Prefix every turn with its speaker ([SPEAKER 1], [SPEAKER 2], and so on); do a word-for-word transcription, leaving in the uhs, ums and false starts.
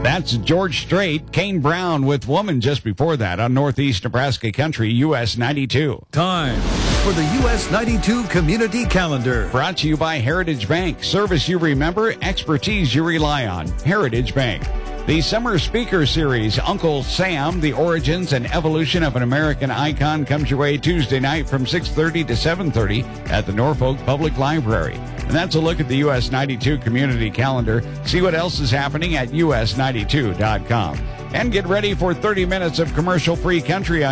[SPEAKER 1] That's George Strait. Kane Brown with Woman just before that on Northeast Nebraska Country, U S ninety-two.
[SPEAKER 2] Time for the U S ninety-two Community Calendar.
[SPEAKER 1] Brought to you by Heritage Bank. Service you remember, expertise you rely on. Heritage Bank. The Summer Speaker Series, Uncle Sam, The Origins and Evolution of an American Icon, comes your way Tuesday night from six thirty to seven thirty at the Norfolk Public Library. And that's a look at the U S ninety-two Community Calendar. See what else is happening at U S ninety-two dot com. And get ready for thirty minutes of commercial-free country on